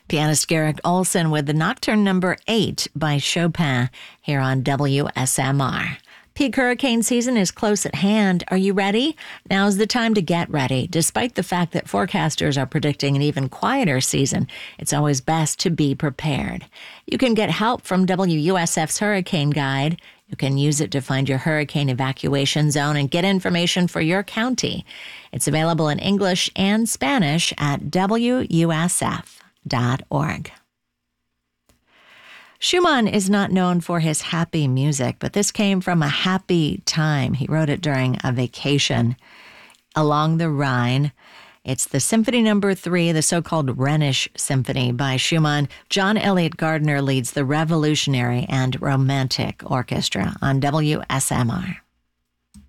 Pianist Garrick Olson with the Nocturne number 8 by Chopin here on WSMR. Peak hurricane season is close at hand. Are you ready? Now's the time to get ready. Despite the fact that forecasters are predicting an even quieter season, it's always best to be prepared. You can get help from WUSF's Hurricane Guide. You can use it to find your hurricane evacuation zone and get information for your county. It's available in English and Spanish at WUSF.org. Schumann is not known for his happy music, but this came from a happy time. He wrote it during a vacation along the Rhine. It's the Symphony Number 3, the so-called Rhenish Symphony by Schumann. John Elliott Gardner leads the Revolutionary and Romantic Orchestra on WSMR.